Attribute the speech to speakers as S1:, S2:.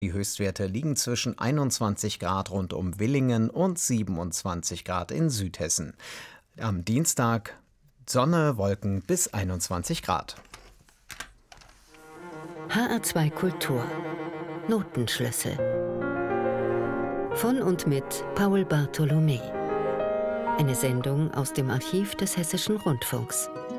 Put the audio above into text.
S1: Die Höchstwerte liegen zwischen 21 Grad rund um Willingen und 27 Grad in Südhessen. Am Dienstag Sonne, Wolken bis 21 Grad.
S2: HR2 Kultur. Notenschlüssel. Von und mit Paul Bartholomä. Eine Sendung aus dem Archiv des Hessischen Rundfunks.